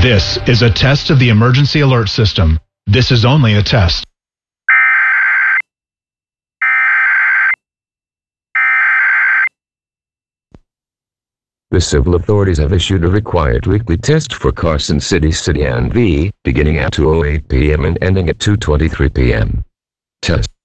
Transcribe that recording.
This is a test of the emergency alert system. This is only a test. The civil authorities have issued a required weekly test for Carson City NV, beginning at 2:08 p.m. and ending at 2:23 p.m. Test.